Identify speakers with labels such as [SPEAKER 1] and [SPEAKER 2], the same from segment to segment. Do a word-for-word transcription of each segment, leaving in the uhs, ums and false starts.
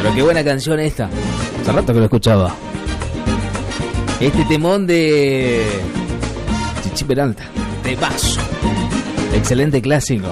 [SPEAKER 1] Pero qué buena canción esta. Hace rato que lo escuchaba. Este temón de Chichi Peralta, de Vaso. Excelente clásico.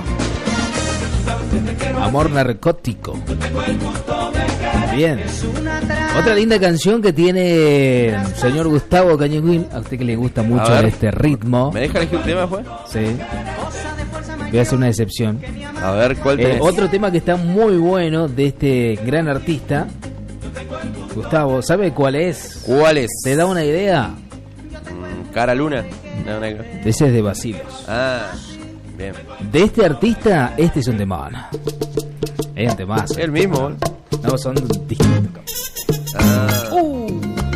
[SPEAKER 1] Amor narcótico. Bien. Otra linda canción que tiene el señor Gustavo Cañiguín. A usted que le gusta mucho este ritmo.
[SPEAKER 2] ¿Me deja elegir un tema, pues?
[SPEAKER 1] Sí. Voy a hacer una excepción.
[SPEAKER 2] A ver, ¿cuál tenés?
[SPEAKER 1] Eh, otro tema que está muy bueno de este gran artista. Gustavo, ¿sabe cuál es?
[SPEAKER 2] ¿Cuál es?
[SPEAKER 1] ¿Te da una idea?
[SPEAKER 2] Mm, Cara Luna. No, no, no.
[SPEAKER 1] Ese es de Basilos.
[SPEAKER 2] Ah, bien.
[SPEAKER 1] De este artista, este es un temón. Es un temón.
[SPEAKER 2] El mismo.
[SPEAKER 1] No, son distintos.
[SPEAKER 2] Ah.
[SPEAKER 1] Uh.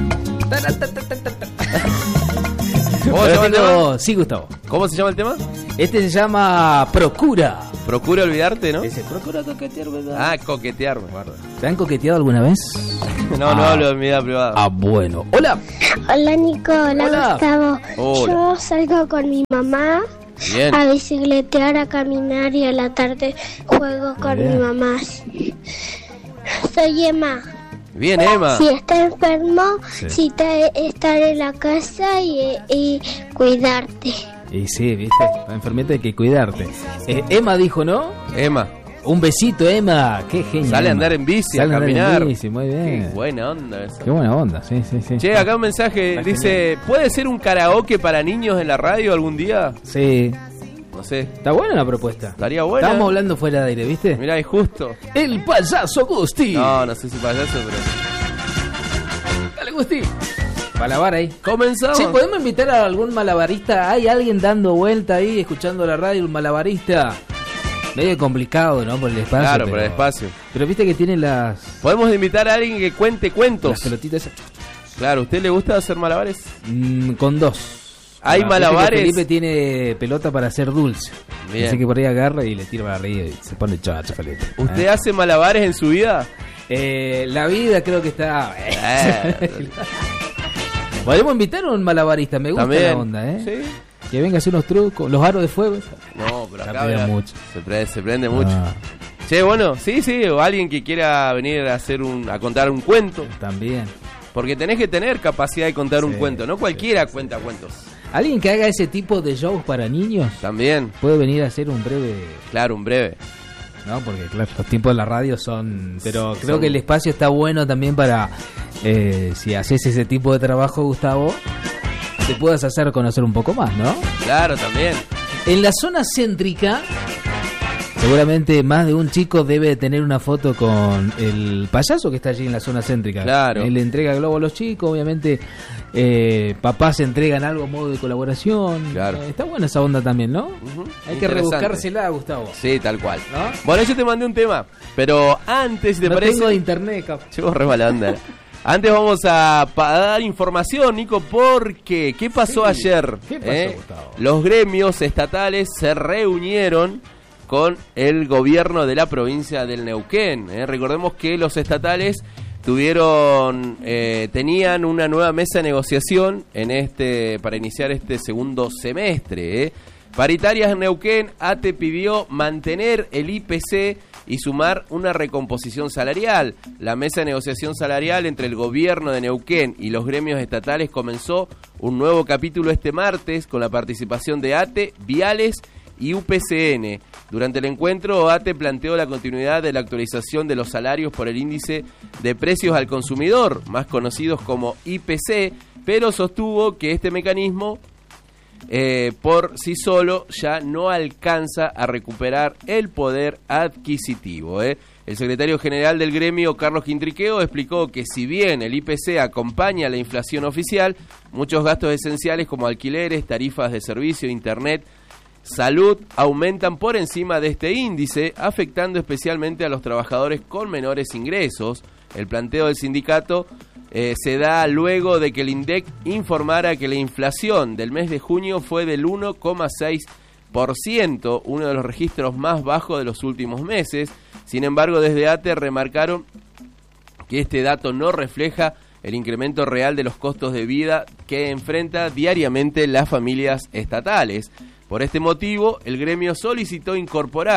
[SPEAKER 2] ¿Cómo se llama el tema?
[SPEAKER 1] Sí, Gustavo.
[SPEAKER 2] ¿Cómo se llama el tema?
[SPEAKER 1] Este se llama Procura.
[SPEAKER 2] Procura olvidarte, ¿no?
[SPEAKER 1] Ese, procura coquetear, ¿verdad?
[SPEAKER 2] Ah, coquetearme.
[SPEAKER 1] ¿Te han coqueteado alguna vez?
[SPEAKER 2] No,
[SPEAKER 1] ah.
[SPEAKER 2] no hablo de mi vida privada.
[SPEAKER 1] Ah, bueno. Hola.
[SPEAKER 3] Hola, Nico. Hola,
[SPEAKER 1] Hola.
[SPEAKER 3] Gustavo.
[SPEAKER 2] Hola.
[SPEAKER 3] Yo salgo con mi mamá
[SPEAKER 2] Bien.
[SPEAKER 3] a bicicletear, a caminar y a la tarde juego con
[SPEAKER 1] Bien.
[SPEAKER 3] mi mamá. Soy Emma.
[SPEAKER 2] Bien, Emma.
[SPEAKER 3] Si está enfermo,
[SPEAKER 1] Sí.
[SPEAKER 3] si te, estar en la casa y, y cuidarte.
[SPEAKER 1] Y sí, viste, la enfermedad hay que cuidarte. Eh, Emma dijo, ¿no?
[SPEAKER 2] Emma.
[SPEAKER 1] Un besito, Emma. Qué genial.
[SPEAKER 2] Sale a andar en bici,
[SPEAKER 1] Sale
[SPEAKER 2] a
[SPEAKER 1] a andar
[SPEAKER 2] caminar.
[SPEAKER 1] en bici, muy bien.
[SPEAKER 2] Qué buena onda esa.
[SPEAKER 1] Qué buena onda, sí, sí, sí.
[SPEAKER 2] Che, acá un mensaje
[SPEAKER 1] Está
[SPEAKER 2] dice, ¿puede ser un karaoke para niños en la radio algún día?
[SPEAKER 1] Sí.
[SPEAKER 2] No sé,
[SPEAKER 1] Está buena la propuesta.
[SPEAKER 2] estaría buena.
[SPEAKER 1] Estábamos hablando fuera de aire, ¿viste?
[SPEAKER 2] Mirá, es justo.
[SPEAKER 1] El payaso Gusti.
[SPEAKER 2] No, no sé si payaso, pero...
[SPEAKER 1] Dale, Gusti. Malabar ahí.
[SPEAKER 2] Comenzamos.
[SPEAKER 1] Sí, ¿podemos invitar a algún malabarista? ¿Hay alguien dando vuelta ahí, escuchando la radio, un malabarista? Medio complicado, ¿no? Por el espacio.
[SPEAKER 2] Claro,
[SPEAKER 1] pero,
[SPEAKER 2] por el espacio.
[SPEAKER 1] Pero viste que tiene las,
[SPEAKER 2] Podemos invitar a alguien que cuente
[SPEAKER 1] las
[SPEAKER 2] cuentos.
[SPEAKER 1] pelotitas esas.
[SPEAKER 2] Claro, ¿a usted le gusta hacer malabares?
[SPEAKER 1] Mm, con dos.
[SPEAKER 2] Hay
[SPEAKER 1] Ah, viste
[SPEAKER 2] malabares.
[SPEAKER 1] que Felipe tiene pelota para hacer dulce.
[SPEAKER 2] Bien.
[SPEAKER 1] Así que por ahí agarra y le tira para arriba y se pone chacha, Felipe.
[SPEAKER 2] ¿Usted
[SPEAKER 1] ¿Eh?
[SPEAKER 2] hace malabares en su vida?
[SPEAKER 1] Eh, la vida creo que está...
[SPEAKER 2] Eh,
[SPEAKER 1] Podemos invitar a un malabarista, me gusta
[SPEAKER 2] También.
[SPEAKER 1] la onda, ¿eh?
[SPEAKER 2] Sí.
[SPEAKER 1] Que venga a hacer unos trucos, los aros de fuego.
[SPEAKER 2] No, pero
[SPEAKER 1] Se
[SPEAKER 2] acá
[SPEAKER 1] aprende
[SPEAKER 2] verá,
[SPEAKER 1] mucho.
[SPEAKER 2] Se, prende, se prende mucho.
[SPEAKER 1] Ah,
[SPEAKER 2] Che, bueno, sí, sí, o alguien que quiera venir a hacer un, a contar un cuento.
[SPEAKER 1] también.
[SPEAKER 2] Porque tenés que tener capacidad de contar un
[SPEAKER 1] Sí,
[SPEAKER 2] cuento, no
[SPEAKER 1] sí,
[SPEAKER 2] cualquiera
[SPEAKER 1] sí,
[SPEAKER 2] cuenta cuentos.
[SPEAKER 1] Alguien que haga ese tipo de shows para niños
[SPEAKER 2] También,
[SPEAKER 1] puede venir a hacer un breve...
[SPEAKER 2] claro, un breve.
[SPEAKER 1] No, porque claro, los tiempos de la radio son... Pero creo
[SPEAKER 2] Son-
[SPEAKER 1] que el espacio está bueno también para... Eh, si haces ese tipo de trabajo, Gustavo, te puedas hacer conocer un poco más, ¿no?
[SPEAKER 2] Claro, también.
[SPEAKER 1] En la zona céntrica, seguramente más de un chico debe tener una foto con el payaso que está allí en la zona céntrica.
[SPEAKER 2] Claro.
[SPEAKER 1] Él le entrega globo a los chicos, obviamente eh, papás entregan algo a modo de colaboración.
[SPEAKER 2] Claro.
[SPEAKER 1] Eh, está buena esa onda también, ¿no?
[SPEAKER 2] Ujú,
[SPEAKER 1] Hay que
[SPEAKER 2] interesante.
[SPEAKER 1] rebuscársela, Gustavo.
[SPEAKER 2] Sí, tal cual.
[SPEAKER 1] ¿No?
[SPEAKER 2] Bueno, yo te mandé un tema, pero antes, si te
[SPEAKER 1] no
[SPEAKER 2] parece...
[SPEAKER 1] tengo internet, cap.
[SPEAKER 2] Llevo re mala onda. Antes vamos a, pa- a dar información, Nico, porque ¿qué pasó
[SPEAKER 1] Sí.
[SPEAKER 2] ayer?
[SPEAKER 1] ¿Qué pasó,
[SPEAKER 2] ¿Eh?
[SPEAKER 1] Gustavo?
[SPEAKER 2] Los gremios estatales se reunieron con el gobierno de la provincia del Neuquén. ¿eh? Recordemos que los estatales tuvieron, eh, tenían una nueva mesa de negociación en este para iniciar este segundo semestre. ¿eh? Paritarias en Neuquén, ATE pidió mantener el I P C y sumar una recomposición salarial. La mesa de negociación salarial entre el gobierno de Neuquén y los gremios estatales comenzó un nuevo capítulo este martes con la participación de ATE, Viales y U P C N. Durante el encuentro, ATE planteó la continuidad de la actualización de los salarios por el índice de precios al consumidor, más conocidos como I P C, pero sostuvo que este mecanismo Eh, por sí solo ya no alcanza a recuperar el poder adquisitivo. ¿eh? El secretario general del gremio, Carlos Quintriqueo, explicó que si bien el I P C acompaña la inflación oficial, muchos gastos esenciales como alquileres, tarifas de servicio, internet, salud aumentan por encima de este índice, afectando especialmente a los trabajadores con menores ingresos. El planteo del sindicato Eh, se da luego de que el INDEC informara que la inflación del mes de junio fue del uno coma seis por ciento, uno de los registros más bajos de los últimos meses. Sin embargo, desde ATE remarcaron que este dato no refleja el incremento real de los costos de vida que enfrenta diariamente las familias estatales. Por este motivo, el gremio solicitó incorporar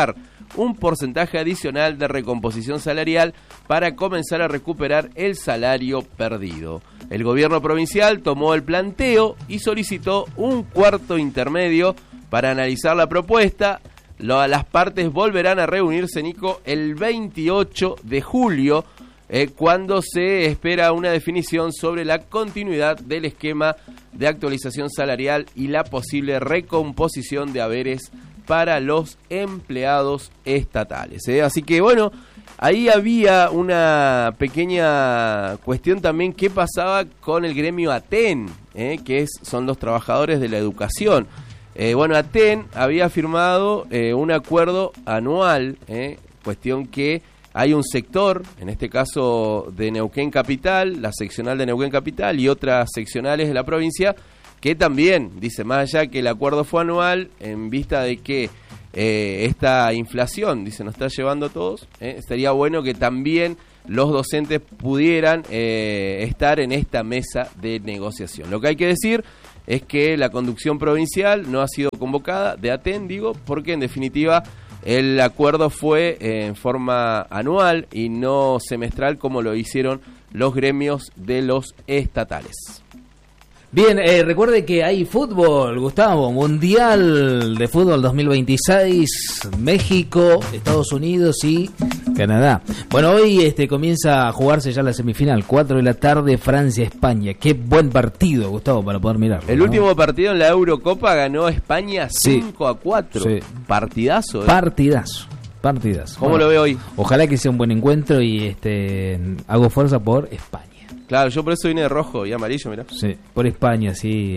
[SPEAKER 2] un porcentaje adicional de recomposición salarial para comenzar a recuperar el salario perdido. El gobierno provincial tomó el planteo y solicitó un cuarto intermedio para analizar la propuesta. Las partes volverán a reunirse, Nico, el veintiocho de julio, eh, cuando se espera una definición sobre la continuidad del esquema de actualización salarial y la posible recomposición de haberes para los empleados estatales. ¿eh? Así que, bueno, ahí había una pequeña cuestión también, qué pasaba con el gremio ATEN, eh, que es, son los trabajadores de la educación. Eh, bueno, ATEN había firmado eh, un acuerdo anual, eh, cuestión que hay un sector, en este caso de Neuquén Capital, la seccional de Neuquén Capital y otras seccionales de la provincia, que también, dice, más allá que el acuerdo fue anual, en vista de que eh, esta inflación, dice, nos está llevando a todos, eh, estaría bueno que también los docentes pudieran eh, estar en esta mesa de negociación. Lo que hay que decir es que la conducción provincial no ha sido convocada, de ATEN, digo, porque en definitiva el acuerdo fue eh, en forma anual y no semestral como lo hicieron los gremios de los estatales.
[SPEAKER 1] Bien, eh, recuerde que hay fútbol, Gustavo, Mundial de Fútbol dos mil veintiséis, México, Estados Unidos y Canadá. Bueno, hoy este comienza a jugarse ya la semifinal, cuatro de la tarde, Francia-España. Qué buen partido, Gustavo, para poder mirarlo.
[SPEAKER 2] El
[SPEAKER 1] ¿no?
[SPEAKER 2] último partido en la Eurocopa ganó España cinco a cuatro.
[SPEAKER 1] Sí.
[SPEAKER 2] Partidazo. ¿eh?
[SPEAKER 1] Partidazo. Partidazo.
[SPEAKER 2] ¿Cómo
[SPEAKER 1] bueno,
[SPEAKER 2] lo ve hoy?
[SPEAKER 1] Ojalá que sea un buen encuentro y este hago fuerza por España.
[SPEAKER 2] Claro, yo por eso vine de rojo y amarillo, mirá.
[SPEAKER 1] Sí, por España, sí.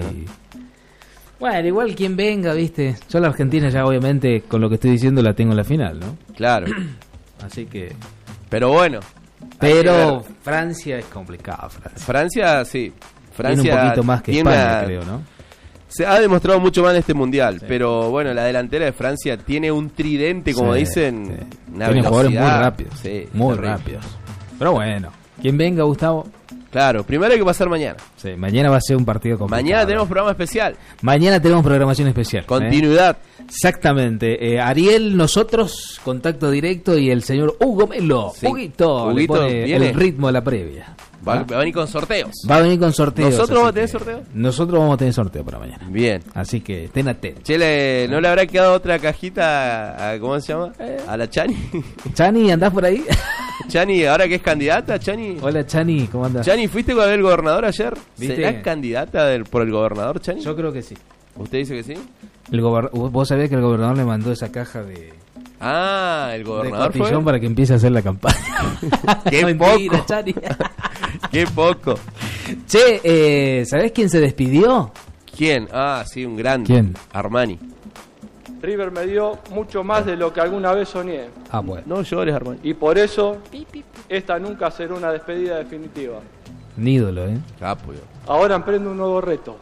[SPEAKER 1] Bueno, igual quien venga, viste. Yo la Argentina ya obviamente con lo que estoy diciendo la tengo en la final, ¿no?
[SPEAKER 2] Claro.
[SPEAKER 1] Así que...
[SPEAKER 2] Pero bueno.
[SPEAKER 1] Pero Francia es complicado, Francia.
[SPEAKER 2] Francia, sí. Francia
[SPEAKER 1] tiene un poquito más que España,
[SPEAKER 2] a...
[SPEAKER 1] creo, ¿no?
[SPEAKER 2] Se ha demostrado mucho más en este mundial,
[SPEAKER 1] sí.
[SPEAKER 2] Pero bueno, la delantera de Francia tiene un tridente, como
[SPEAKER 1] sí,
[SPEAKER 2] dicen,
[SPEAKER 1] sí.
[SPEAKER 2] una
[SPEAKER 1] Tiene jugadores muy
[SPEAKER 2] velocidad.
[SPEAKER 1] rápidos,
[SPEAKER 2] Sí,
[SPEAKER 1] muy
[SPEAKER 2] terrible.
[SPEAKER 1] rápidos. Pero bueno, quien venga, Gustavo.
[SPEAKER 2] Claro, primero hay que pasar mañana.
[SPEAKER 1] Sí, mañana va a ser un partido complicado.
[SPEAKER 2] Mañana tenemos programa especial.
[SPEAKER 1] Mañana tenemos programación especial.
[SPEAKER 2] Continuidad.
[SPEAKER 1] ¿eh? Exactamente. Eh, Ariel, nosotros, contacto directo, y el señor Hugo Melo.
[SPEAKER 2] Sí.
[SPEAKER 1] Huguito, le
[SPEAKER 2] Huguito
[SPEAKER 1] pone
[SPEAKER 2] viene.
[SPEAKER 1] el ritmo de la previa.
[SPEAKER 2] Va,
[SPEAKER 1] ¿Ah?
[SPEAKER 2] va a venir con sorteos.
[SPEAKER 1] Va a venir con sorteos.
[SPEAKER 2] ¿Nosotros
[SPEAKER 1] así
[SPEAKER 2] vamos a
[SPEAKER 1] que-
[SPEAKER 2] tener sorteo?
[SPEAKER 1] Nosotros vamos a tener sorteo para mañana.
[SPEAKER 2] Bien.
[SPEAKER 1] Así que estén atentos.
[SPEAKER 2] Che, le- ¿no le habrá quedado otra cajita a, a- ¿cómo se llama? A la Chani.
[SPEAKER 1] Chani, ¿andás por ahí?
[SPEAKER 2] Chani, ahora que es candidata, Chani.
[SPEAKER 1] Hola, Chani, ¿cómo andás?
[SPEAKER 2] Chani, ¿fuiste con el gobernador ayer?
[SPEAKER 1] ¿Viste?
[SPEAKER 2] ¿Será candidata del- por el gobernador, Chani?
[SPEAKER 1] Yo creo que sí.
[SPEAKER 2] ¿Usted dice que sí?
[SPEAKER 1] El gober- Vos sabés que el gobernador le mandó esa caja de,
[SPEAKER 2] Ah, el
[SPEAKER 1] de
[SPEAKER 2] gobernador
[SPEAKER 1] cotillón
[SPEAKER 2] fue.
[SPEAKER 1] para que empiece a hacer la campaña.
[SPEAKER 2] ¡Qué
[SPEAKER 1] Mentira,
[SPEAKER 2] poco!
[SPEAKER 1] Chani.
[SPEAKER 2] ¡Qué poco!
[SPEAKER 1] Che, eh, ¿sabés quién se despidió?
[SPEAKER 2] ¿Quién? Ah, sí, un grande.
[SPEAKER 1] ¿Quién?
[SPEAKER 2] Armani.
[SPEAKER 4] River me dio mucho más de lo que alguna vez soñé.
[SPEAKER 1] Ah, bueno.
[SPEAKER 2] No llores, Armani.
[SPEAKER 4] Y por eso, esta nunca será una despedida definitiva.
[SPEAKER 1] Un ídolo, ¿eh?
[SPEAKER 2] Capo, yo.
[SPEAKER 4] Ahora emprendo un nuevo reto.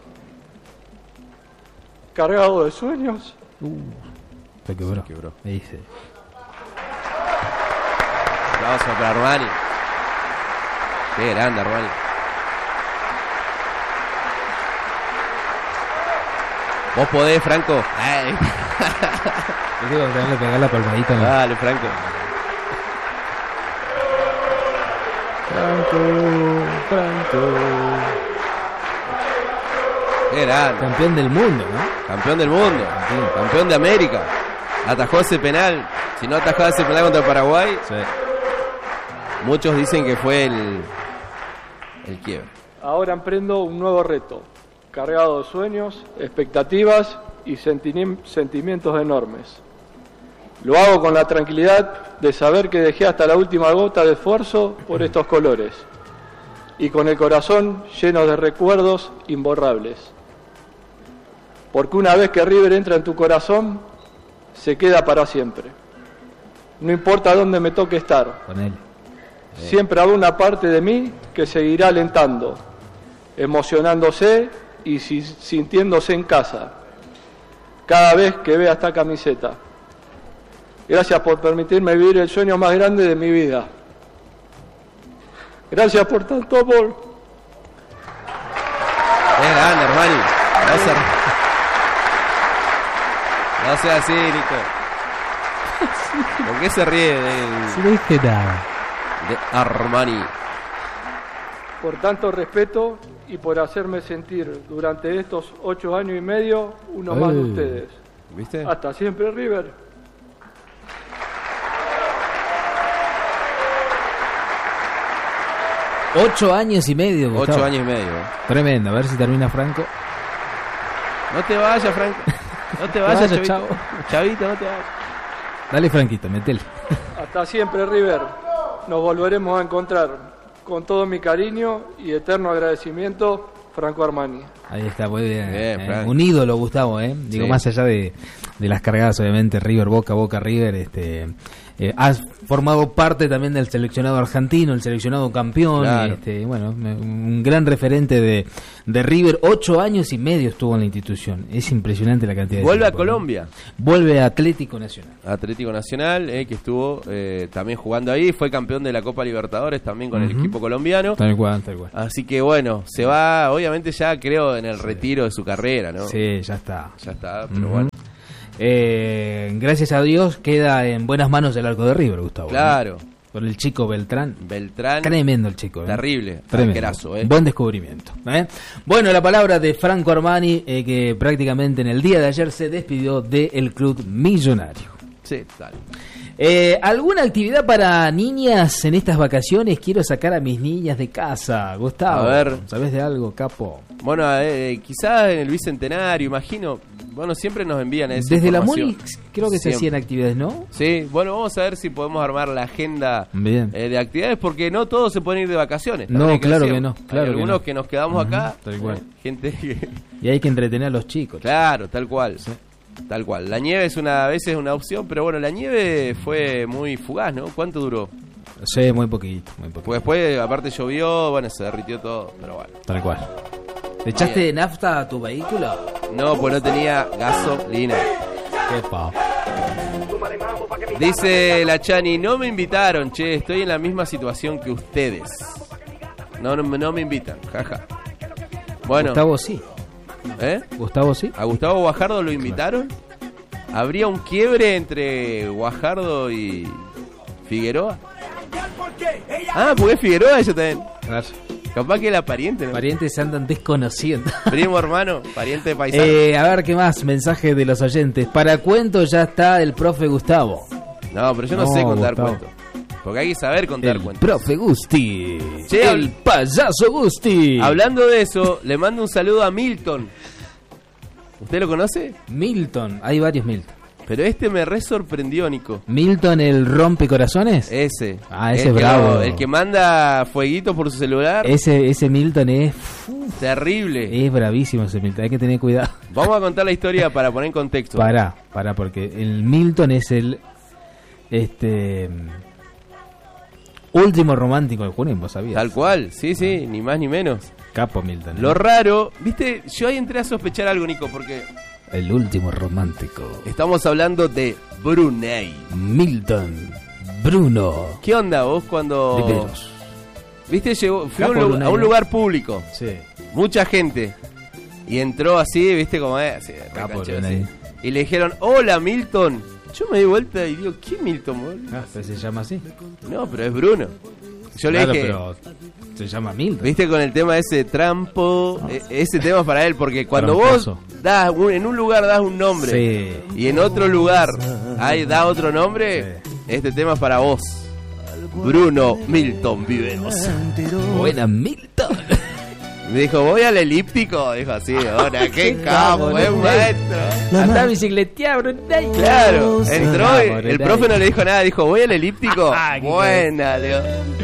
[SPEAKER 4] Cargado de sueños,
[SPEAKER 1] Se quebró.
[SPEAKER 2] Se quebró.
[SPEAKER 1] Ahí sí.
[SPEAKER 2] Aplauso para Armani. Qué grande, Armani. Vos podés, Franco. Ay.
[SPEAKER 1] Yo digo que tenés que pegar la palmadita. ¿no?
[SPEAKER 2] Dale, Franco.
[SPEAKER 1] Franco, Franco.
[SPEAKER 2] Qué grande.
[SPEAKER 1] Campeón del mundo, ¿no?
[SPEAKER 2] Campeón del mundo. Campeón de América. Atajó ese penal. Si no atajaba ese penal contra Paraguay,
[SPEAKER 1] Sí.
[SPEAKER 2] muchos dicen que fue el, el quiebre.
[SPEAKER 4] ahora emprendo un nuevo reto. Cargado de sueños, expectativas y sentini- sentimientos enormes. Lo hago con la tranquilidad de saber que dejé hasta la última gota de esfuerzo por estos colores. Y con el corazón lleno de recuerdos imborrables. Porque una vez que River entra en tu corazón, se queda para siempre. No importa dónde me toque estar,
[SPEAKER 1] Con él.
[SPEAKER 4] siempre habrá una parte de mí que seguirá alentando, emocionándose y si- sintiéndose en casa, cada vez que vea esta camiseta. Gracias por permitirme vivir el sueño más grande de mi vida. Gracias por tanto amor.
[SPEAKER 2] Qué grande, Armani. No sea, no sea así, Nico. ¿Por qué se ríe de,
[SPEAKER 1] Si no dije nada.
[SPEAKER 2] de Armani?
[SPEAKER 4] Por tanto respeto y por hacerme sentir durante estos ocho años y medio uno más de
[SPEAKER 1] Eh.
[SPEAKER 4] ustedes.
[SPEAKER 2] ¿Viste?
[SPEAKER 4] Hasta siempre, River.
[SPEAKER 1] Ocho años y medio, Gustavo.
[SPEAKER 2] Ocho años y medio.
[SPEAKER 1] Tremendo, a ver si termina Franco.
[SPEAKER 2] No te vayas, Franco. No te vayas,
[SPEAKER 1] vayas,
[SPEAKER 2] Chavito.
[SPEAKER 1] chavo.
[SPEAKER 2] Chavito, no te vayas.
[SPEAKER 1] Dale, Franquito, metele.
[SPEAKER 4] Hasta siempre, River. Nos volveremos a encontrar. Con todo mi cariño y eterno agradecimiento, Franco Armani.
[SPEAKER 1] Ahí está, muy bien.
[SPEAKER 2] Bien,
[SPEAKER 1] eh,
[SPEAKER 2] Frank.
[SPEAKER 1] un ídolo, Gustavo, ¿eh? Digo,
[SPEAKER 2] Sí.
[SPEAKER 1] más allá de, de las cargadas, obviamente, River, Boca, Boca, River, este... Eh, has formado parte también del seleccionado argentino, el seleccionado campeón,
[SPEAKER 2] Claro.
[SPEAKER 1] este, bueno, me- un gran referente de, de River. Ocho años y medio estuvo en la institución. Es impresionante la cantidad de
[SPEAKER 2] Vuelve a
[SPEAKER 1] tiempo, ¿no?
[SPEAKER 2] Colombia.
[SPEAKER 1] Vuelve a Atlético Nacional.
[SPEAKER 2] Atlético Nacional, eh, que estuvo eh, también jugando ahí. Fue campeón de la Copa Libertadores también con el
[SPEAKER 1] Ujú.
[SPEAKER 2] equipo colombiano.
[SPEAKER 1] Tal cual, tal cual.
[SPEAKER 2] Así que bueno, se va, obviamente ya creo en el retiro de su carrera, ¿no?
[SPEAKER 1] Sí, ya está.
[SPEAKER 2] Ya está, pero
[SPEAKER 1] Ujú.
[SPEAKER 2] bueno.
[SPEAKER 1] Eh, gracias a Dios queda en buenas manos el arco de River, Gustavo. ¿no?
[SPEAKER 2] Claro,
[SPEAKER 1] Con el chico Beltrán.
[SPEAKER 2] Beltrán,
[SPEAKER 1] Tremendo el chico. ¿eh?
[SPEAKER 2] terrible,
[SPEAKER 1] Tremendo.
[SPEAKER 2] arquerazo, ¿eh?
[SPEAKER 1] Buen descubrimiento. ¿eh? Bueno, la palabra de Franco Armani, eh, que prácticamente en el día de ayer se despidió del club millonario.
[SPEAKER 2] Sí, tal.
[SPEAKER 1] Eh, ¿Alguna actividad para niñas en estas vacaciones? Quiero sacar a mis niñas de casa, Gustavo.
[SPEAKER 2] A ver.
[SPEAKER 1] ¿Sabes de algo, capo?
[SPEAKER 2] Bueno, eh, quizás en el Bicentenario, imagino. Bueno, siempre nos envían esa
[SPEAKER 1] Desde la
[SPEAKER 2] información.
[SPEAKER 1] MUNI creo que se
[SPEAKER 2] Siempre.
[SPEAKER 1] hacían actividades, ¿no?
[SPEAKER 2] Sí, bueno, vamos a ver si podemos armar la agenda
[SPEAKER 1] Bien.
[SPEAKER 2] eh, de actividades, porque no todos se pueden ir de vacaciones.
[SPEAKER 1] No,
[SPEAKER 2] también hay
[SPEAKER 1] claro
[SPEAKER 2] decir.
[SPEAKER 1] que no, claro
[SPEAKER 2] Hay
[SPEAKER 1] que
[SPEAKER 2] algunos
[SPEAKER 1] no.
[SPEAKER 2] que nos quedamos
[SPEAKER 1] Ujú,
[SPEAKER 2] acá,
[SPEAKER 1] tal cual.
[SPEAKER 2] eh, gente que...
[SPEAKER 1] Y hay que entretener a los chicos.
[SPEAKER 2] Claro, tal cual. Tal cual. La nieve es una a veces una opción, pero bueno, la nieve fue muy fugaz, ¿no? ¿Cuánto duró?
[SPEAKER 1] Sí, muy poquito, muy poquito.
[SPEAKER 2] Pues después, aparte llovió, bueno, se derritió todo, pero bueno.
[SPEAKER 1] Tal cual. ¿Le echaste nafta a tu vehículo?
[SPEAKER 2] No, pues no tenía gasolina.
[SPEAKER 1] Qué pa.
[SPEAKER 2] Dice la Chani, no me invitaron, che, estoy en la misma situación que ustedes. No, no, no me invitan, jaja. Bueno,
[SPEAKER 1] Gustavo sí.
[SPEAKER 2] ¿eh?
[SPEAKER 1] Gustavo sí.
[SPEAKER 2] ¿A Gustavo Guajardo lo invitaron? ¿Habría un quiebre entre Guajardo y Figueroa? Ah, porque es Figueroa ella también.
[SPEAKER 1] Claro.
[SPEAKER 2] Capaz que la pariente, ¿no?
[SPEAKER 1] Parientes se andan desconociendo.
[SPEAKER 2] Primo hermano, pariente paisano.
[SPEAKER 1] Eh, a ver qué más, mensaje de los oyentes. Para cuento ya está el profe Gustavo.
[SPEAKER 2] No, pero yo no,
[SPEAKER 1] No,
[SPEAKER 2] sé contar
[SPEAKER 1] Gustavo.
[SPEAKER 2] cuentos. Porque hay que saber contar
[SPEAKER 1] El
[SPEAKER 2] cuentos.
[SPEAKER 1] profe Gusti.
[SPEAKER 2] Che,
[SPEAKER 1] el payaso Gusti.
[SPEAKER 2] Hablando de eso, le mando un saludo a Milton. ¿Usted lo conoce?
[SPEAKER 1] Milton, hay varios Milton.
[SPEAKER 2] Pero este me re sorprendió, Nico.
[SPEAKER 1] Milton el rompecorazones.
[SPEAKER 2] Ese.
[SPEAKER 1] Ah, ese
[SPEAKER 2] el que
[SPEAKER 1] bravo.
[SPEAKER 2] lo- el que manda fueguitos por su celular.
[SPEAKER 1] Ese, ese Milton es,
[SPEAKER 2] Terrible.
[SPEAKER 1] es bravísimo ese Milton, hay que tener cuidado.
[SPEAKER 2] Vamos a contar la historia para poner en contexto.
[SPEAKER 1] Pará, pará, porque el Milton es el este último romántico de Junín, vos sabías.
[SPEAKER 2] Tal cual, sí, sí, ni más ni menos.
[SPEAKER 1] Capo Milton. ¿eh?
[SPEAKER 2] Lo raro, viste, yo ahí entré a sospechar algo, Nico, porque
[SPEAKER 1] El último romántico.
[SPEAKER 2] estamos hablando de Brunei.
[SPEAKER 1] Milton Bruno
[SPEAKER 2] ¿Qué onda vos cuando...
[SPEAKER 1] Riveros.
[SPEAKER 2] Viste, llegó, fui a un,
[SPEAKER 1] Capo
[SPEAKER 2] lu-
[SPEAKER 1] Brunei,
[SPEAKER 2] a un
[SPEAKER 1] ¿no?
[SPEAKER 2] lugar público,
[SPEAKER 1] Sí.
[SPEAKER 2] mucha gente, y entró así, viste, como es, así, re
[SPEAKER 1] Capo
[SPEAKER 2] canchero,
[SPEAKER 1] Brunei.
[SPEAKER 2] así. Y le dijeron, hola Milton. Yo me di vuelta y digo, ¿quién Milton? boludo?
[SPEAKER 1] Ah, pero se llama así.
[SPEAKER 2] No, pero es Bruno. Yo le
[SPEAKER 1] Claro,
[SPEAKER 2] dije,
[SPEAKER 1] pero se llama Milton.
[SPEAKER 2] viste con el tema ese trampo, e- ese tema es para él, porque cuando
[SPEAKER 1] Tramposo.
[SPEAKER 2] vos das un- en un lugar das un nombre
[SPEAKER 1] Sí.
[SPEAKER 2] y en otro lugar hay, da otro nombre, este tema es para vos. Bruno Milton Viveros.
[SPEAKER 1] Buena Milton.
[SPEAKER 2] Me dijo, voy al elíptico. Dijo así, ahora, qué capo, es maestro.
[SPEAKER 1] Anda a bicicletear, Brunei.
[SPEAKER 2] Claro, entró y
[SPEAKER 1] Vamos,
[SPEAKER 2] el
[SPEAKER 1] Brunei.
[SPEAKER 2] profe no le dijo nada, dijo, voy al elíptico.
[SPEAKER 1] Ah, qué
[SPEAKER 2] Buena, Leo.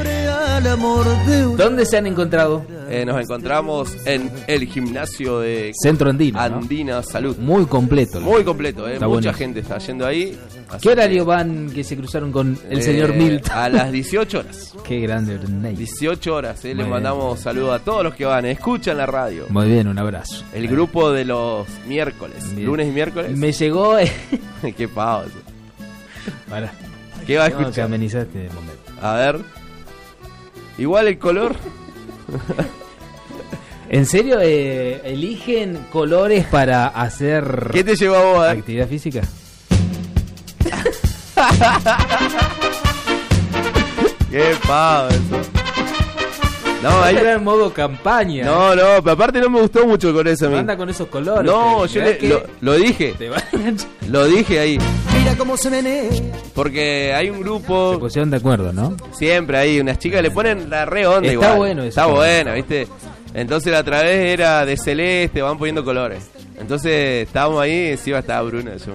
[SPEAKER 1] ¿Dónde se han encontrado?
[SPEAKER 2] Eh, nos encontramos en el gimnasio de
[SPEAKER 1] Centro Andino, ¿no?
[SPEAKER 2] Andina Salud.
[SPEAKER 1] Muy completo.
[SPEAKER 2] Muy completo, eh.
[SPEAKER 1] Está
[SPEAKER 2] Mucha
[SPEAKER 1] buenísimo.
[SPEAKER 2] gente está yendo ahí. así
[SPEAKER 1] ¿Qué horario
[SPEAKER 2] que,
[SPEAKER 1] van que se cruzaron con el
[SPEAKER 2] eh,
[SPEAKER 1] señor Milton?
[SPEAKER 2] A las dieciocho horas.
[SPEAKER 1] Qué grande, Brunei.
[SPEAKER 2] dieciocho horas, eh.
[SPEAKER 1] Muy
[SPEAKER 2] Les
[SPEAKER 1] bien.
[SPEAKER 2] mandamos saludos a todos los que van, escuchan la radio.
[SPEAKER 1] Muy bien, un abrazo.
[SPEAKER 2] El grupo de los miércoles,
[SPEAKER 1] Bien.
[SPEAKER 2] lunes y miércoles.
[SPEAKER 1] Me llegó. eh,
[SPEAKER 2] Qué pavo eso.
[SPEAKER 1] Pará.
[SPEAKER 2] ¿Qué va a
[SPEAKER 1] Tengo que
[SPEAKER 2] escuchar?
[SPEAKER 1] amenizar este momento.
[SPEAKER 2] A ver. Igual el color.
[SPEAKER 1] ¿En serio eh, eligen colores para hacer
[SPEAKER 2] ¿Qué te llevó a vos? a ver?
[SPEAKER 1] actividad física?
[SPEAKER 2] Qué pavo eso. No, ahí
[SPEAKER 1] era en modo campaña.
[SPEAKER 2] No, no, pero aparte no me gustó mucho con eso a mí.
[SPEAKER 1] Anda con esos colores.
[SPEAKER 2] No, yo le, lo, lo dije. Lo dije ahí.
[SPEAKER 5] Mira cómo se menea.
[SPEAKER 2] Porque hay un grupo.
[SPEAKER 1] Se pusieron de acuerdo, ¿no?
[SPEAKER 2] Siempre hay unas chicas que le ponen la re onda.
[SPEAKER 1] Está
[SPEAKER 2] igual.
[SPEAKER 1] bueno eso.
[SPEAKER 2] Está buena, ¿viste? Entonces la otra vez era de celeste, van poniendo colores. Entonces estábamos ahí y encima estaba Bruna. Yo...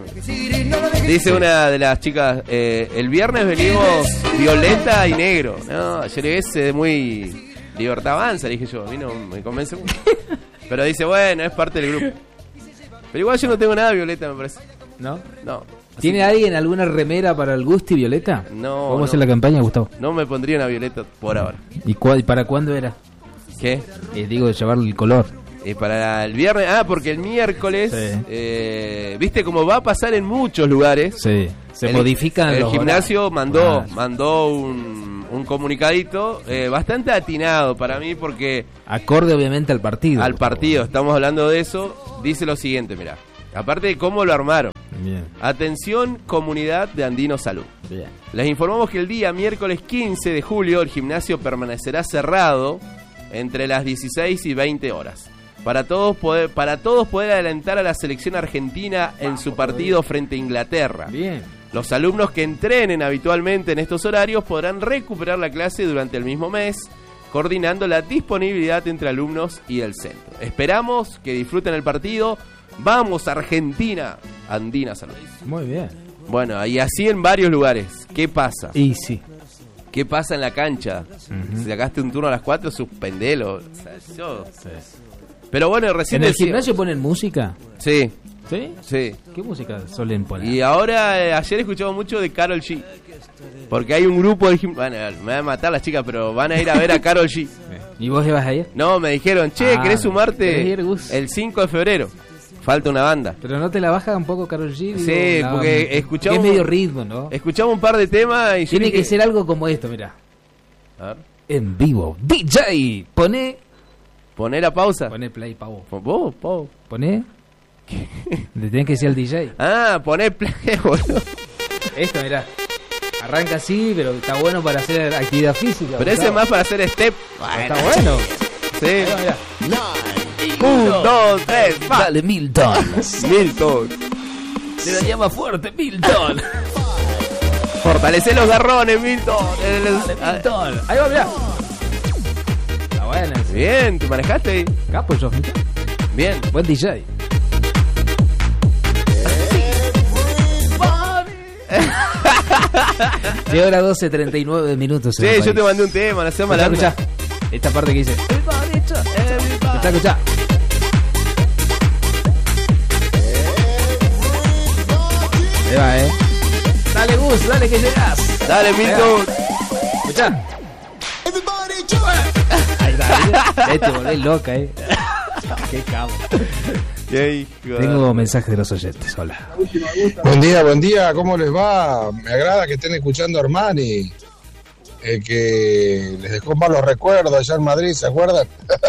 [SPEAKER 2] Dice una de las chicas, eh, el viernes venimos violeta y negro. No, yo le dije, ese es muy libertad avanza, le dije yo. A mí no me convence mucho. Pero dice, bueno, es parte del grupo. Pero igual yo no tengo nada violeta, me parece.
[SPEAKER 1] ¿No?
[SPEAKER 2] No.
[SPEAKER 1] ¿Tiene
[SPEAKER 2] que...
[SPEAKER 1] alguien alguna remera para el Gusti Violeta?
[SPEAKER 2] No.
[SPEAKER 1] ¿Cómo
[SPEAKER 2] no.
[SPEAKER 1] hacer la campaña, Gustavo?
[SPEAKER 2] No me pondría una violeta por ahora.
[SPEAKER 1] ¿Y cu- para cuándo era?
[SPEAKER 2] ¿Qué?
[SPEAKER 1] Eh, digo, de llevarle el color.
[SPEAKER 2] Eh, para el viernes, ah, porque el miércoles,
[SPEAKER 1] Sí.
[SPEAKER 2] eh, viste como va a pasar en muchos lugares.
[SPEAKER 1] Sí, se
[SPEAKER 2] el,
[SPEAKER 1] modifican
[SPEAKER 2] el
[SPEAKER 1] los
[SPEAKER 2] gimnasio
[SPEAKER 1] horarios.
[SPEAKER 2] mandó
[SPEAKER 1] Ah,
[SPEAKER 2] mandó un, un comunicadito eh, bastante atinado para mí porque
[SPEAKER 1] acorde obviamente al partido.
[SPEAKER 2] al partido, estamos hablando de eso, dice lo siguiente, mirá, aparte de cómo lo armaron.
[SPEAKER 1] Bien,
[SPEAKER 2] Atención, comunidad de Andino Salud.
[SPEAKER 1] bien.
[SPEAKER 2] Les informamos que el día miércoles quince de julio el gimnasio permanecerá cerrado entre las dieciséis y veinte horas. Para todos poder, para todos poder adelantar a la selección argentina en su partido frente a Inglaterra.
[SPEAKER 1] Bien.
[SPEAKER 2] Los alumnos que entrenen habitualmente en estos horarios podrán recuperar la clase durante el mismo mes, coordinando la disponibilidad entre alumnos y el centro. Esperamos que disfruten el partido. ¡Vamos, Argentina! Andina Salud.
[SPEAKER 1] Muy bien.
[SPEAKER 2] Bueno, y así en varios lugares. ¿Qué pasa?
[SPEAKER 1] Y sí.
[SPEAKER 2] ¿Qué pasa en la cancha?
[SPEAKER 1] Uh-huh.
[SPEAKER 2] Si sacaste un turno a las cuatro, suspendelo. O sea, yo... Pero bueno, recién
[SPEAKER 1] ¿En el
[SPEAKER 2] decía-
[SPEAKER 1] gimnasio ponen música?
[SPEAKER 2] Sí,
[SPEAKER 1] ¿Sí?
[SPEAKER 2] sí.
[SPEAKER 1] ¿Qué música suelen poner?
[SPEAKER 2] Y ahora, eh, ayer escuchamos mucho de Karol G. Porque hay un grupo del gimnasio. Bueno, me van a matar las chicas, pero van a ir a ver a Karol G.
[SPEAKER 1] ¿Y vos ibas a ir?
[SPEAKER 2] No, me dijeron, che,
[SPEAKER 1] Ah,
[SPEAKER 2] ¿querés sumarte
[SPEAKER 1] ¿querés ir, Gus?
[SPEAKER 2] el cinco de febrero? Falta una banda.
[SPEAKER 1] Pero no te la baja un poco Karol G. Digo,
[SPEAKER 2] Sí,
[SPEAKER 1] la-
[SPEAKER 2] porque escuchamos-
[SPEAKER 1] que es medio ritmo, ¿no?
[SPEAKER 2] Escuchamos un par de temas y yo
[SPEAKER 1] Tiene
[SPEAKER 2] dije-
[SPEAKER 1] que ser algo como esto, mira.
[SPEAKER 2] A ver,
[SPEAKER 1] En vivo. D J. Poné.
[SPEAKER 2] poné la pausa.
[SPEAKER 1] Poné play, pavo.
[SPEAKER 2] Vos, vos.
[SPEAKER 1] Poné. Le tenés que decir al D J.
[SPEAKER 2] Ah, poné play, boludo.
[SPEAKER 1] Esto, mirá. Arranca así, pero está bueno para hacer actividad física.
[SPEAKER 2] Pero ese es más para hacer step.
[SPEAKER 1] Está bueno.
[SPEAKER 2] Sí.
[SPEAKER 1] Ahí va, mirá.
[SPEAKER 2] Un, dos, tres, va.
[SPEAKER 1] Dale, Milton.
[SPEAKER 2] Milton.
[SPEAKER 1] Le da llama fuerte, Milton.
[SPEAKER 2] Fortalece los garrones, Milton. El- el-
[SPEAKER 1] Dale, Milton. Ahí va, mirá. Está bueno ese.
[SPEAKER 2] Bien, ¿te manejaste ahí?
[SPEAKER 1] Capo, yo. Milton.
[SPEAKER 2] Bien.
[SPEAKER 1] Buen D J. De hora doce, treinta y nueve minutos. en
[SPEAKER 2] Sí,
[SPEAKER 1] el
[SPEAKER 2] yo
[SPEAKER 1] país.
[SPEAKER 2] te mandé un tema, no seas
[SPEAKER 1] Escuchá,
[SPEAKER 2] malanda.
[SPEAKER 1] escuchá. Esta parte que dice. Escuchá, escuchá. Ahí va, eh. Dale, Gus, dale que llegás.
[SPEAKER 2] Dale, Milton.
[SPEAKER 1] Escuchá. Ahí está, ahí te volvés loca, eh. Qué cabo.
[SPEAKER 2] Qué hijo.
[SPEAKER 1] Tengo mensajes de los oyentes, hola.
[SPEAKER 6] Buen día, buen día, ¿cómo les va? Me agrada que estén escuchando a Armani, el que les dejó malos recuerdos allá en Madrid, ¿se acuerdan?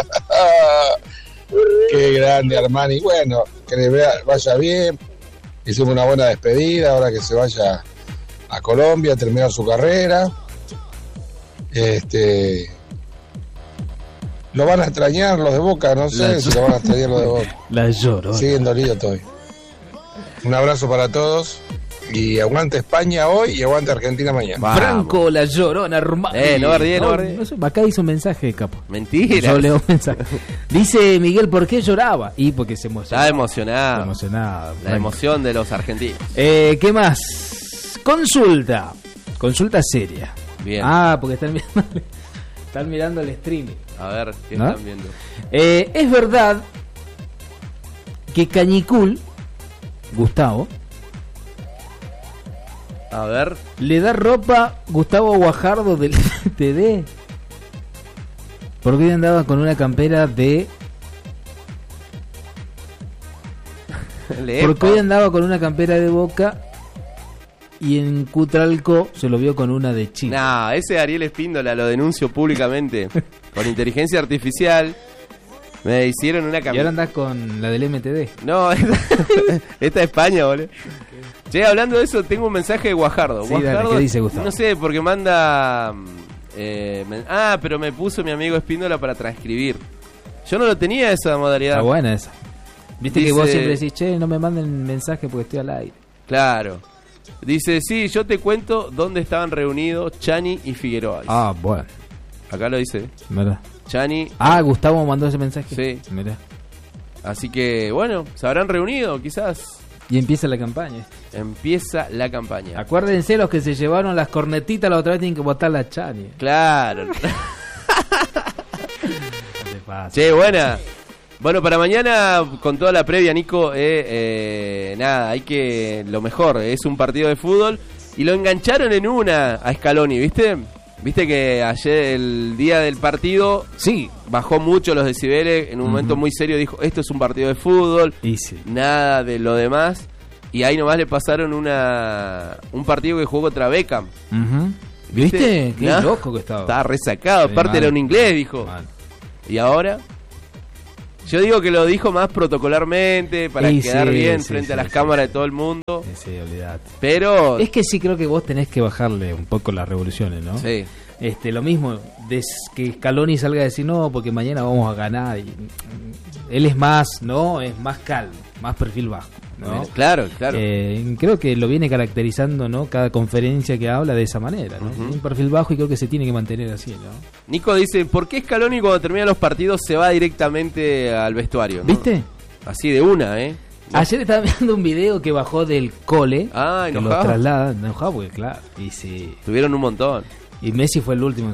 [SPEAKER 6] Qué grande Armani, bueno, que le vea- vaya bien, hicimos una buena despedida, ahora que se vaya a Colombia, terminar su carrera, este... Lo van a extrañar los de Boca, no sé
[SPEAKER 1] La-
[SPEAKER 6] si lo van a extrañar los de Boca.
[SPEAKER 1] La lloro.
[SPEAKER 6] Siguen dolidos todavía. Un abrazo para todos y aguante España hoy y aguante Argentina mañana.
[SPEAKER 2] Vamos.
[SPEAKER 1] Franco, la llorona, hermano.
[SPEAKER 2] Eh, no bardé, no bardé.
[SPEAKER 1] Acá hizo un mensaje, capo.
[SPEAKER 2] Mentira.
[SPEAKER 1] Yo leo un mensaje. Dice Miguel, ¿por qué lloraba? Y porque se emocionaba.
[SPEAKER 2] Está emocionado.
[SPEAKER 1] Está emocionado.
[SPEAKER 2] La
[SPEAKER 1] Franco.
[SPEAKER 2] emoción de los argentinos.
[SPEAKER 1] Eh, ¿Qué más? Consulta. Consulta seria.
[SPEAKER 2] Bien.
[SPEAKER 1] Ah, porque están mirando, están mirando el streaming.
[SPEAKER 2] A ver, ¿qué
[SPEAKER 1] ¿No?
[SPEAKER 2] están viendo?
[SPEAKER 1] Eh, es verdad que Cañicul, Gustavo,
[SPEAKER 2] A ver.
[SPEAKER 1] le da ropa Gustavo Guajardo del T D. Porque hoy andaba con una campera de...
[SPEAKER 2] Lee,
[SPEAKER 1] Porque hoy andaba con una campera de Boca y en Cutralco se lo vio con una de Chile.
[SPEAKER 2] Nah, ese Ariel Espíndola lo denuncio públicamente por inteligencia artificial. Me hicieron una
[SPEAKER 1] Y ahora
[SPEAKER 2] camiseta.
[SPEAKER 1] andás con la del M T D.
[SPEAKER 2] No, esta, esta es España, boludo. Che, hablando de eso, tengo un mensaje de Guajardo.
[SPEAKER 1] Sí, dale,
[SPEAKER 2] Guajardo,
[SPEAKER 1] ¿qué dice Gustavo?
[SPEAKER 2] No sé, porque manda... eh, me- ah, pero me puso mi amigo Espíndola para transcribir. Yo no lo tenía esa modalidad.
[SPEAKER 1] Está buena esa. Viste que
[SPEAKER 2] Dice-
[SPEAKER 1] vos siempre decís, che, no me manden mensaje porque estoy al aire.
[SPEAKER 2] Claro. Dice, sí, yo te cuento dónde estaban reunidos Chani y Figueroa. Dice.
[SPEAKER 1] Ah, bueno.
[SPEAKER 2] Acá lo dice.
[SPEAKER 1] Mirá.
[SPEAKER 2] Chani.
[SPEAKER 1] Ah, Gustavo mandó ese mensaje.
[SPEAKER 2] Sí.
[SPEAKER 1] Mirá.
[SPEAKER 2] Así que, bueno, se habrán reunido, quizás.
[SPEAKER 1] Y empieza la campaña.
[SPEAKER 2] Empieza la campaña.
[SPEAKER 1] Acuérdense, los que se llevaron las cornetitas la otra vez tienen que votar la Chani.
[SPEAKER 2] Claro.
[SPEAKER 1] No te pasa.
[SPEAKER 2] Che, buena. Bueno, para mañana, con toda la previa, Nico, eh, eh, nada, hay que... Lo mejor, es un partido de fútbol. Y lo engancharon en una a Scaloni, ¿viste? Viste que ayer, el día del partido,
[SPEAKER 1] Sí.
[SPEAKER 2] bajó mucho los decibeles. En un
[SPEAKER 1] Ujú.
[SPEAKER 2] momento muy serio dijo, esto es un partido de fútbol.
[SPEAKER 1] Y sí.
[SPEAKER 2] Nada de lo demás. Y ahí nomás le pasaron una un partido que jugó contra Beckham.
[SPEAKER 1] Ujú. ¿Viste? Qué
[SPEAKER 2] ¿No?
[SPEAKER 1] loco que estaba.
[SPEAKER 2] Estaba resacado,
[SPEAKER 1] Sí,
[SPEAKER 2] aparte
[SPEAKER 1] mal.
[SPEAKER 2] era un inglés, dijo.
[SPEAKER 1] Mal.
[SPEAKER 2] Y ahora, yo digo que lo dijo más protocolarmente, para
[SPEAKER 1] Y
[SPEAKER 2] quedar
[SPEAKER 1] sí,
[SPEAKER 2] bien
[SPEAKER 1] sí,
[SPEAKER 2] frente
[SPEAKER 1] sí,
[SPEAKER 2] a las
[SPEAKER 1] sí.
[SPEAKER 2] cámaras de todo el mundo.
[SPEAKER 1] Sí, sí, olvidate.
[SPEAKER 2] Pero,
[SPEAKER 1] Es que sí creo que vos tenés que bajarle un poco las revoluciones, ¿no?
[SPEAKER 2] sí,
[SPEAKER 1] Este, lo mismo, des, que Scaloni salga a decir no, porque mañana vamos a ganar. Y, mm, él es más, ¿no? Es más calmo, más perfil bajo, ¿no?
[SPEAKER 2] claro, claro.
[SPEAKER 1] Eh, creo que lo viene caracterizando, ¿no? Cada conferencia que habla de esa manera, ¿no?
[SPEAKER 2] Ujú.
[SPEAKER 1] Un perfil bajo y creo que se tiene que mantener así, ¿no?
[SPEAKER 2] Nico dice, ¿por qué Scaloni cuando termina los partidos se va directamente al vestuario? ¿no?
[SPEAKER 1] ¿Viste?
[SPEAKER 2] Así de una, ¿eh? No.
[SPEAKER 1] Ayer estaba viendo un video que bajó del cole.
[SPEAKER 2] Ah,
[SPEAKER 1] que lo
[SPEAKER 2] enojado.
[SPEAKER 1] traslada, enojado porque claro. Y sí.
[SPEAKER 2] Tuvieron un montón.
[SPEAKER 1] Y Messi fue el último en